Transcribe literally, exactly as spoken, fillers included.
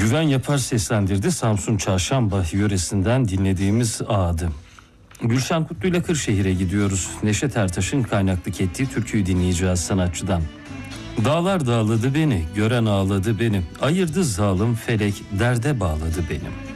Güven Yapar seslendirdi. Samsun Çarşamba yöresinden dinlediğimiz ağdı. Gülşen Kutlu ile Kırşehir'e gidiyoruz. Neşet Ertaş'ın kaynaklık ettiği türküyü dinleyeceğiz sanatçıdan. Dağlar dağladı beni, gören ağladı beni. Ayırdı zalim felek, derde bağladı benim.